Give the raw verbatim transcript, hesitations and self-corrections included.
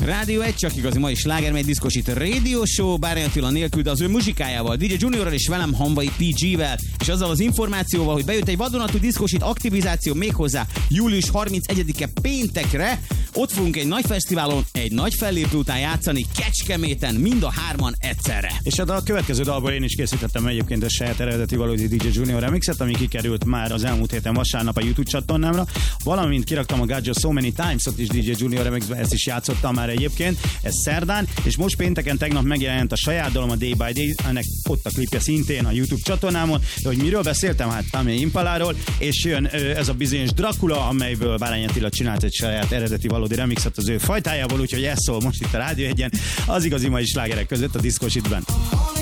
Rádió egy, csak igazi mai sláger, mely diszkosít Radio Show, Bárány Attila nélkül, de az ő muzsikájával, dé dzsé Juniorral és velem Hamvai pé gé-vel, és azzal az információval, hogy bejött egy vadonatúj diszkosít aktivizáció méghozzá július harmincegyedike péntekre. Ott fogunk egy nagy fesztiválon, egy nagy fellépő után játszani Kecskeméten, mind a hárman egyszerre. És hát a következő dalból én is készítettem egyébként a saját eredeti valódi dé dzsé Junior remixet, ami kikerült már az elmúlt héten vasárnap a YouTube csatornámra, valamint kiraktam a Got You So Many Times-ot is dé dzsé Junior remixben, ezt is játszottam már egyébként, ez szerdán, és most pénteken tegnap megjelent a saját dalom, a Day by Day, ennek ott a klipje szintén a YouTube csatornámon, de hogy miről beszéltem, hát Tame Impaláról, és jön ez a bizonyos Dracula, amelyből Bárány Attila csinált egy saját eredeti valódi remixet az ő fajtájából, úgyhogy ez szól most itt a Rádió egyen, az igazi mai slágerek között a diszkosítben.